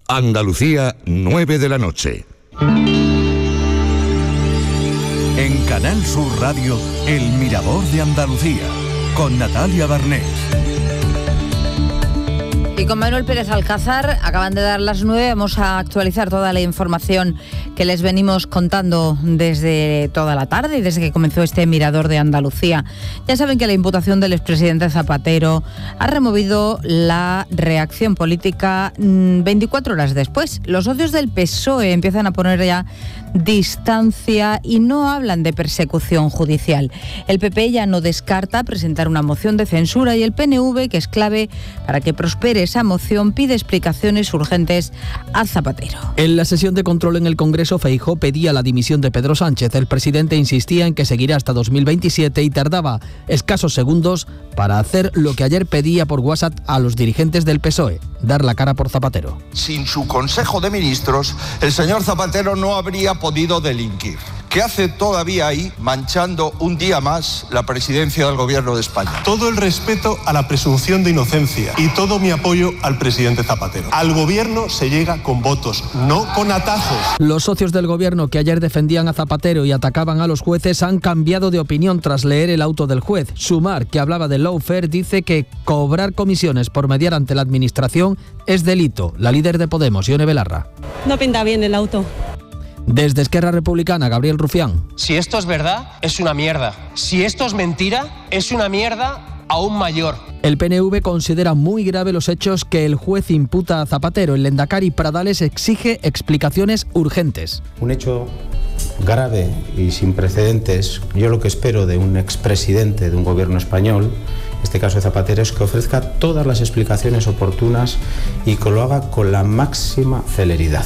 Andalucía, 9 de la noche. En Canal Sur Radio, El Mirador de Andalucía, con Natalia Barnés. Y con Manuel Pérez Alcázar, acaban de dar las 9, vamos a actualizar toda la información que les venimos contando desde toda la tarde y desde que comenzó este Mirador de Andalucía. Ya saben que la imputación del expresidente Zapatero ha removido la reacción política 24 horas después. Los socios del PSOE empiezan a poner ya distancia y no hablan de persecución judicial. El PP ya no descarta presentar una moción de censura y el PNV, que es clave para que prospere esa moción, pide explicaciones urgentes a Zapatero. En la sesión de control en el Congreso, Feijóo pedía la dimisión de Pedro Sánchez. El presidente insistía en que seguirá hasta 2027 y tardaba escasos segundos para hacer lo que ayer pedía por WhatsApp a los dirigentes del PSOE, dar la cara por Zapatero. Sin su Consejo de Ministros, el señor Zapatero no habría podido delinquir. ¿Qué hace todavía ahí, manchando un día más la presidencia del Gobierno de España? Todo el respeto a la presunción de inocencia y todo mi apoyo al presidente Zapatero. Al Gobierno se llega con votos, no con atajos. Los socios del Gobierno que ayer defendían a Zapatero y atacaban a los jueces han cambiado de opinión tras leer el auto del juez. Sumar, que hablaba de lawfare, dice que cobrar comisiones por mediar ante la Administración es delito. La líder de Podemos, Ione Belarra. No pinta bien el auto. Desde Esquerra Republicana, Gabriel Rufián. Si esto es verdad, es una mierda. Si esto es mentira, es una mierda aún mayor. El PNV considera muy grave los hechos que el juez imputa a Zapatero. El lehendakari Pradales exige explicaciones urgentes. Un hecho grave y sin precedentes. Yo lo que espero de un expresidente de un gobierno español, en este caso de Zapatero, es que ofrezca todas las explicaciones oportunas y que lo haga con la máxima celeridad.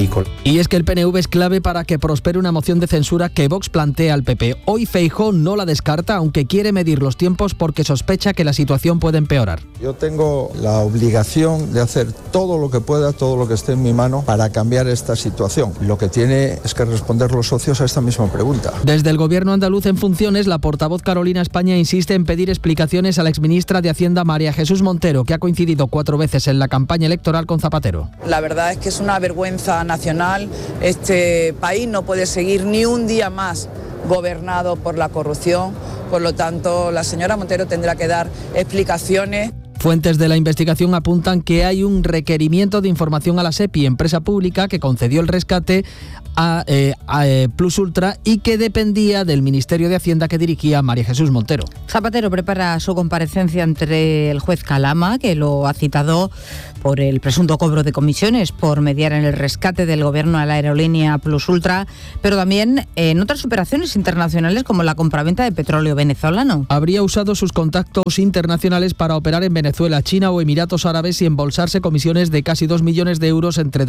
Y es que el PNV es clave para que prospere una moción de censura que Vox plantea al PP. Hoy Feijóo no la descarta, aunque quiere medir los tiempos porque sospecha que la situación puede empeorar. Yo tengo la obligación de hacer todo lo que pueda, todo lo que esté en mi mano para cambiar esta situación. Lo que tiene es que responder los socios a esta misma pregunta. Desde el Gobierno andaluz en funciones, la portavoz Carolina España insiste en pedir explicaciones a la exministra de Hacienda María Jesús Montero, que ha coincidido 4 veces en la campaña electoral con Zapatero. La verdad es que es una vergüenza nacional. Este país no puede seguir ni un día más gobernado por la corrupción. Por lo tanto, la señora Montero tendrá que dar explicaciones. Fuentes de la investigación apuntan que hay un requerimiento de información a la SEPI, empresa pública que concedió el rescate a Plus Ultra y que dependía del Ministerio de Hacienda que dirigía María Jesús Montero. Zapatero prepara su comparecencia ante el juez Calama, que lo ha citado por el presunto cobro de comisiones por mediar en el rescate del gobierno a la aerolínea Plus Ultra, pero también en otras operaciones internacionales como la compraventa de petróleo venezolano. Habría usado sus contactos internacionales para operar en Venezuela, China o Emiratos Árabes y embolsarse comisiones de casi 2 millones de euros entre